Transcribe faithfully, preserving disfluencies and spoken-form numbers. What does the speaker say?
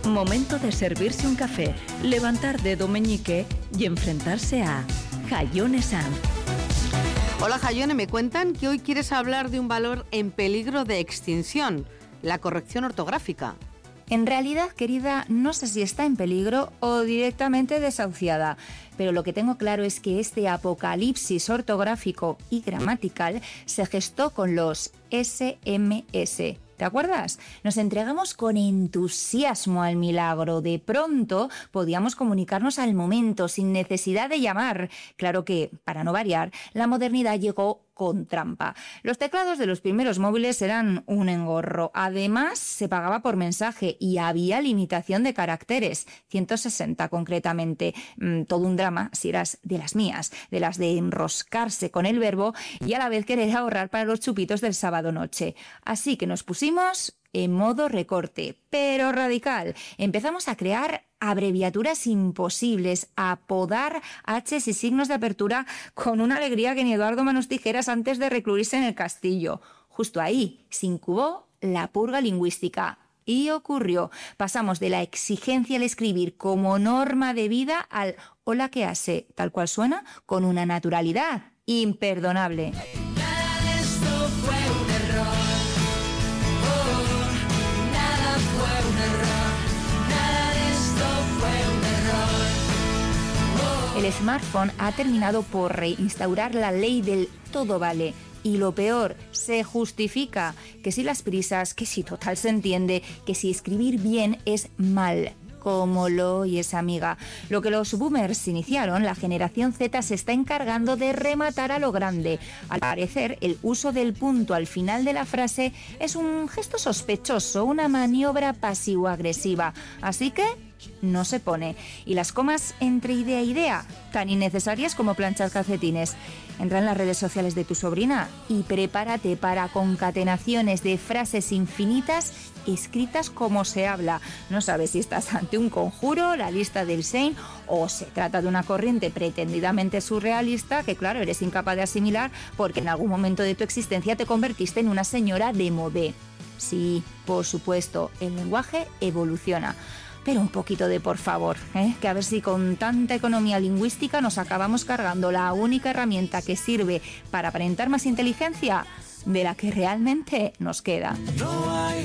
Momento de servirse un café, levantar dedo meñique y enfrentarse a Jaione Sanz. Hola Jaione, me cuentan que hoy quieres hablar de un valor en peligro de extinción, la corrección ortográfica. En realidad, querida, no sé si está en peligro o directamente desahuciada, pero lo que tengo claro es que este apocalipsis ortográfico y gramatical se gestó con los ese eme ese. ¿Te acuerdas? Nos entregamos con entusiasmo al milagro. De pronto podíamos comunicarnos al momento, sin necesidad de llamar. Claro que, para no variar, la modernidad llegó con trampa. Los teclados de los primeros móviles eran un engorro. Además, se pagaba por mensaje y había limitación de caracteres, ciento sesenta concretamente. Mm, todo un drama si eras de las mías, de las de enroscarse con el verbo y a la vez querer ahorrar para los chupitos del sábado noche. Así que nos pusimos en modo recorte, pero radical. Empezamos a crear abreviaturas imposibles, a podar haches y signos de apertura con una alegría que ni Eduardo Manos Tijeras antes de recluirse en el castillo. Justo ahí se incubó la purga lingüística. Y ocurrió. Pasamos de la exigencia al escribir como norma de vida al hola que hace, tal cual suena, con una naturalidad imperdonable. El smartphone ha terminado por reinstaurar la ley del todo vale. Y lo peor, se justifica que si las prisas, que si total se entiende, que si escribir bien es mal. Como lo oyes, amiga. Lo que los boomers iniciaron, la generación Z se está encargando de rematar a lo grande. Al parecer, el uso del punto al final de la frase es un gesto sospechoso, una maniobra pasivo-agresiva. Así que no se pone. Y las comas entre idea e idea, tan innecesarias como planchar calcetines. Entra en las redes sociales de tu sobrina y prepárate para concatenaciones de frases infinitas escritas como se habla. No sabes si estás ante un conjuro, la lista del Sein, o se trata de una corriente pretendidamente surrealista que, claro, eres incapaz de asimilar porque en algún momento de tu existencia te convertiste en una señora de modé. Sí, por supuesto, el lenguaje evoluciona. Pero un poquito de por favor, ¿eh? Que a ver si con tanta economía lingüística nos acabamos cargando la única herramienta que sirve para aparentar más inteligencia de la que realmente nos queda. No hay